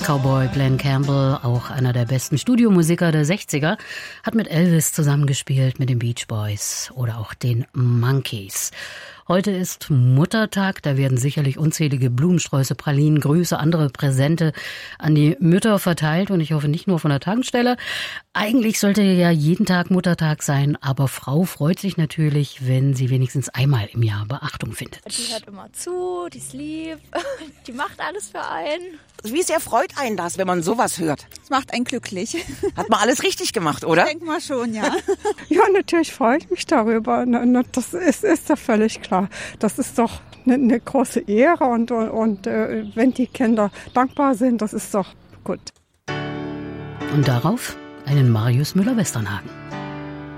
Cowboy Glenn Campbell, auch einer der besten Studiomusiker der 60er, hat mit Elvis zusammengespielt, mit den Beach Boys oder auch den Monkees. Heute ist Muttertag, da werden sicherlich unzählige Blumensträuße, Pralinen, Grüße, andere Präsente an die Mütter verteilt und ich hoffe nicht nur von der Tankstelle. Eigentlich sollte ja jeden Tag Muttertag sein, aber Frau freut sich natürlich, wenn sie wenigstens einmal im Jahr Beachtung findet. Die hört immer zu, die ist lieb, die macht alles für einen. Wie sehr freut einen das, wenn man sowas hört? Das macht einen glücklich. Hat man alles richtig gemacht, oder? Ich denke mal schon, ja. Ja, natürlich freue ich mich darüber. Das ist ja völlig klar. Das ist doch eine große Ehre und wenn die Kinder dankbar sind, das ist doch gut. Und darauf einen Marius Müller-Westernhagen.